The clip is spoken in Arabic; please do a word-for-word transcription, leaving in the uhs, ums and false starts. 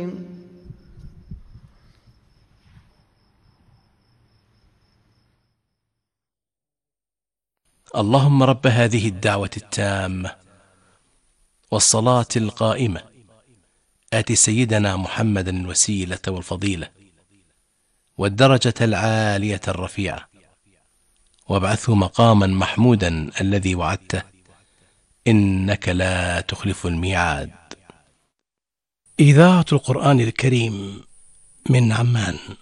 اللهم رب هذه الدعوة التامة والصلاة القائمة آت سيدنا محمدا الوسيلة والفضيلة والدرجة العالية الرفيعة وابعثه مقاما محمودا الذي وعدته إنك لا تخلف الميعاد. إذاعة القرآن الكريم من عمان.